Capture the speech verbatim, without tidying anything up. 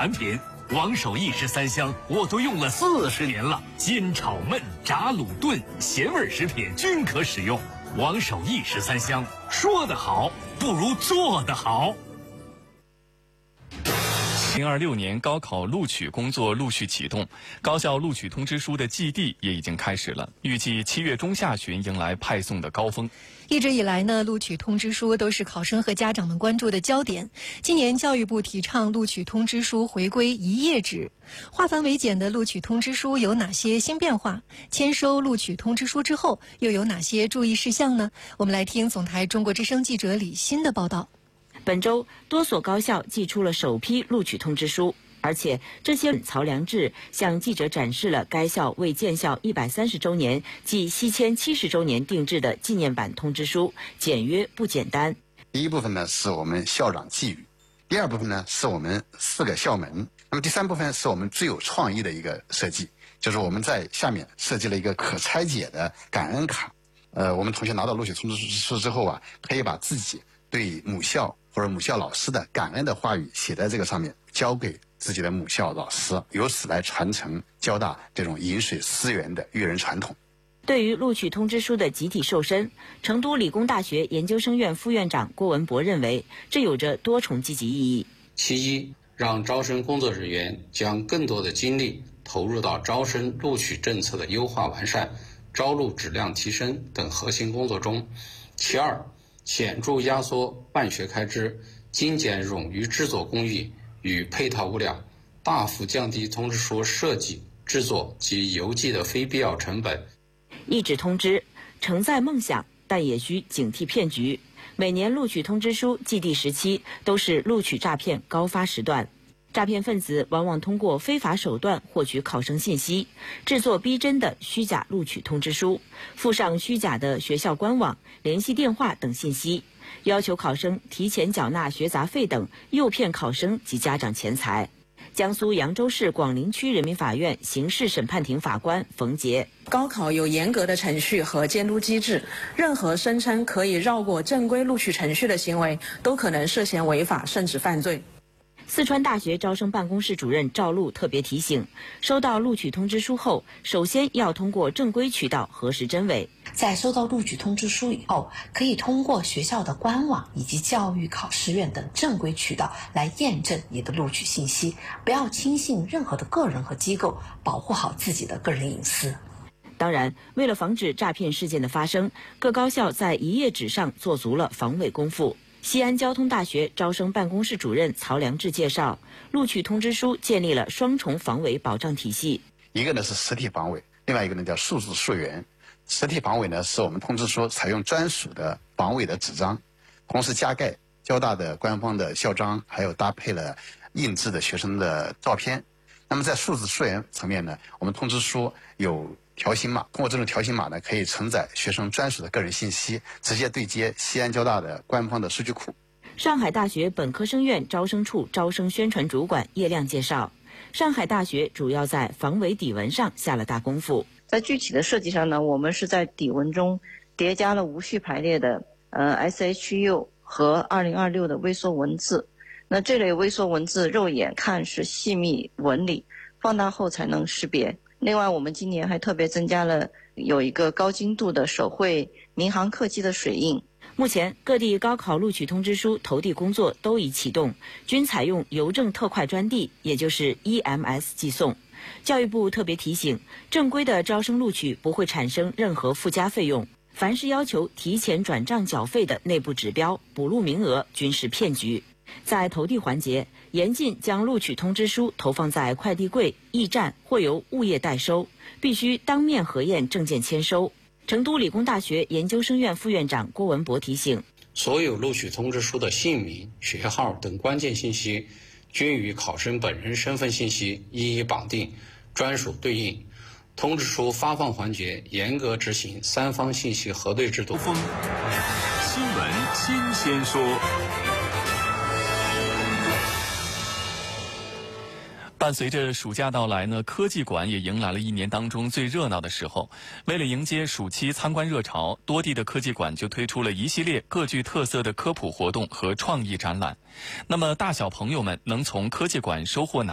产品。王守义十三香我都用了四十年了，煎炒焖炸卤炖咸味食品均可使用。王守义十三香，说得好不如做得好。 二零二六年高考录取工作陆续启动，高校录取通知书的寄递也已经开始了，预计七月中下旬迎来派送的高峰。 一直以来呢，录取通知书都是考生和家长们关注的焦点。今年教育部提倡录取通知书回归一页制，化繁为简的录取通知书有哪些新变化？签收录取通知书之后又有哪些注意事项呢？我们来听总台中国之声记者李欣的报道。 本周，多所高校寄出了首批录取通知书，而且这些曹良志向记者展示了该校为建校一百三十周年暨西迁七十周年定制的纪念版通知书，简约不简单。 第一部分呢是我们校长寄语，第二部分呢是我们四个校门，那么第三部分是我们最有创意的一个设计，就是我们在下面设计了一个可拆解的感恩卡。呃，我们同学拿到录取通知书之后啊，可以把自己对母校或者母校老师的感恩的话语写在这个上面，交给自己的母校老师，由此来传承交大这种饮水思源的育人传统。 对于录取通知书的集体瘦身，成都理工大学研究生院副院长郭文博认为，这有着多重积极意义。 其一，让招生工作人员将更多的精力投入到招生录取政策的优化完善、招录质量提升等核心工作中；其二，显著压缩办学开支，精简冗余制作工艺与配套物料，大幅降低通知书设计、制作及邮寄的非必要成本。 一纸通知承载梦想，但也需警惕骗局。每年录取通知书寄递时期都是录取诈骗高发时段，诈骗分子往往通过非法手段获取考生信息，制作逼真的虚假录取通知书，附上虚假的学校官网、联系电话等信息，要求考生提前缴纳学杂费等，诱骗考生及家长钱财。江苏扬州市广陵区人民法院刑事审判庭法官冯杰： 高考有严格的程序和监督机制，任何声称可以绕过正规录取程序的行为，都可能涉嫌违法甚至犯罪。 四川大学招生办公室主任赵璐特别提醒，收到录取通知书后，首先要通过正规渠道核实真伪。 在收到录取通知书以后，可以通过学校的官网以及教育考试院等正规渠道来验证你的录取信息，不要轻信任何的个人和机构，保护好自己的个人隐私。 当然，为了防止诈骗事件的发生，各高校在一页纸上做足了防伪功夫。西安交通大学招生办公室主任曹良志介绍，录取通知书建立了双重防伪保障体系。 一个呢是实体防伪，另外一个呢叫数字溯源。实体防伪呢是我们通知书采用专属的防伪的纸张，同时加盖交大的官方的校章，还有搭配了印制的学生的照片。那么在数字溯源层面呢，我们通知书有条形码，通过这种条形码呢，可以承载学生专属的个人信息，直接对接西安交大的官方的数据库。 上海大学本科生院招生处招生宣传主管叶亮介绍，上海大学主要在防伪底纹上下了大功夫。 在具体的设计上呢，我们是在底纹中叠加了无序排列的呃 S H U 和二零二六的微缩文字。那这类微缩文字肉眼看是细密纹理，放大后才能识别。另外，我们今年还特别增加了有一个高精度的手绘民航客机的水印。 目前，各地高考录取通知书投递工作都已启动，均采用邮政特快专递，也就是 E M S 寄送。教育部特别提醒，正规的招生录取不会产生任何附加费用，凡是要求提前转账缴费的内部指标、补录名额均是骗局。在投递环节，严禁将录取通知书投放在快递柜、驿站或由物业代收，必须当面核验证件签收。成都理工大学研究生院副院长郭文博提醒， 所有录取通知书的姓名、学号等关键信息均与考生本人身份信息一一绑定，专属对应。通知书发放环节严格执行三方信息核对制度。 风新闻新鲜说。 伴随着暑假到来呢，科技馆也迎来了一年当中最热闹的时候。为了迎接暑期参观热潮，多地的科技馆就推出了一系列各具特色的科普活动和创意展览。那么大小朋友们能从科技馆收获哪